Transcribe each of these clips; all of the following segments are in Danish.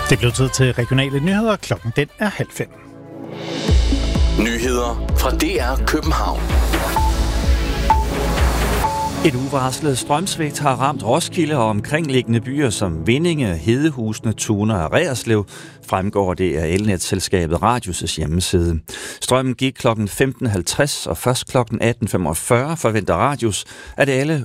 Det blev tid til regionale nyheder. Klokken den er 4:30. Nyheder fra DR København. Et uvarslet strømsvigt har ramt Roskilde og omkringliggende byer som Vindinge, Hedehusene, Tune og Reerslev, fremgår det af elnetselskabet Radius' hjemmeside. Strømmen gik kl. 15.50, og først kl. 18.45 forventer Radius, at alle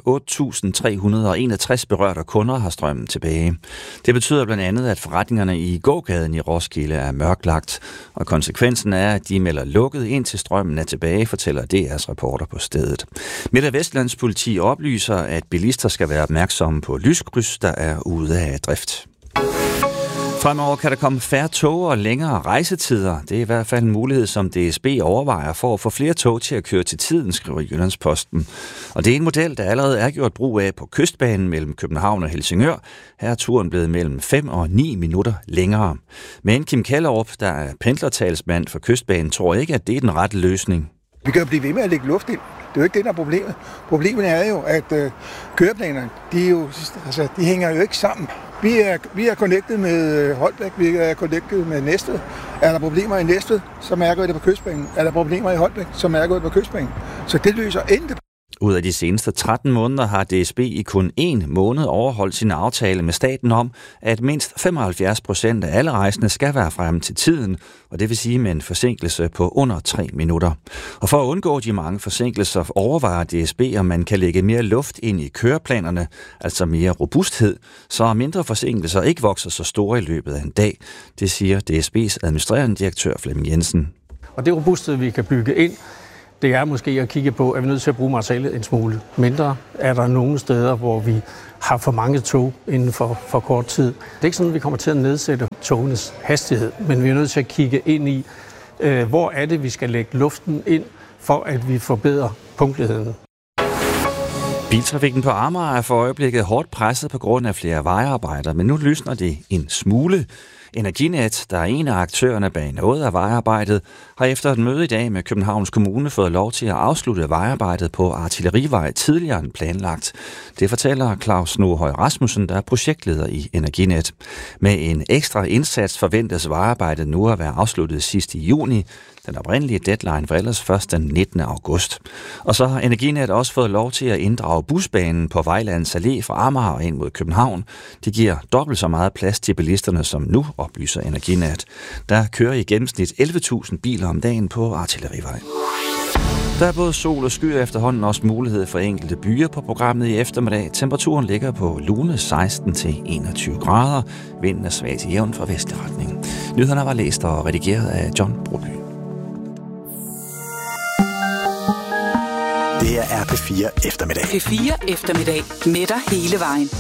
8.361 berørte kunder har strømmen tilbage. Det betyder blandt andet, at forretningerne i gågaden i Roskilde er mørklagt, og konsekvensen er, at de melder lukket indtil strømmen er tilbage, fortæller DR's reporter på stedet. Midt- og Vestlands politi oplyser, at bilister skal være opmærksomme på lyskryds, der er ude af drift. Fremover kan der komme færre tog og længere rejsetider. Det er i hvert fald en mulighed, som DSB overvejer for at få flere tog til at køre til tiden, skriver Jyllandsposten. Og det er en model, der allerede er gjort brug af på kystbanen mellem København og Helsingør. Her er turen blevet mellem 5 og 9 minutter længere. Men Kim Kellerup, der er pendlertalsmand for kystbanen, tror ikke, at det er den rette løsning. Vi kan jo blive ved med at lægge luft ind. Det er jo ikke det, der er problemet. Problemet er jo, at køreplanerne, de hænger jo ikke sammen. Vi er connected med Holbæk, vi er connected med Næstved. Er der problemer i Næstved, så mærker vi det på kystbanen. Er der problemer i Holbæk, så mærker vi det på kystbanen. Så det løser intet. Ud af de seneste 13 måneder har DSB i kun 1 måned overholdt sin aftale med staten om, at mindst 75% af alle rejsende skal være fremme til tiden, og det vil sige med en forsinkelse på under 3 minutter. Og for at undgå de mange forsinkelser overvejer DSB, om man kan lægge mere luft ind i køreplanerne, altså mere robusthed, så mindre forsinkelser ikke vokser så store i løbet af en dag. Det siger DSB's administrerende direktør Flemming Jensen. Og det robusthed, vi kan bygge ind, det er måske at kigge på, at vi er nødt til at bruge materialet en smule mindre. Er der nogle steder, hvor vi har for mange tog inden for kort tid? Det er ikke sådan, at vi kommer til at nedsætte togenes hastighed, men vi er nødt til at kigge ind i, hvor er det, vi skal lægge luften ind, for at vi forbedrer punktligheden. Biltrafikken på Amager er for øjeblikket hårdt presset på grund af flere vejarbejder, men nu lysner det en smule. Energinet, der er en af aktørerne bag noget af vejarbejdet, har efter et møde i dag med Københavns Kommune fået lov til at afslutte vejarbejdet på Artillerivej tidligere end planlagt. Det fortæller Claus Nohøj Rasmussen, der er projektleder i Energinet. Med en ekstra indsats forventes vejarbejdet nu at være afsluttet sidst i juni. Den oprindelige deadline var ellers først den 19. august. Og så har Energinet også fået lov til at inddrage busbanen på Vejlands Allé fra Amager ind mod København. Det giver dobbelt så meget plads til bilisterne som nu, oplyser Energinet. Der kører i gennemsnit 11.000 biler om dagen på Artillerivej. Der er både sol og skyer efterhånden også mulighed for enkelte byer på programmet i eftermiddag. Temperaturen ligger på lune 16-21 grader. Vinden er svag til jævn fra vestlig retning. Nyhederne var læst og redigeret af John Broby. Det her er P4 Eftermiddag. P4 Eftermiddag med dig hele vejen.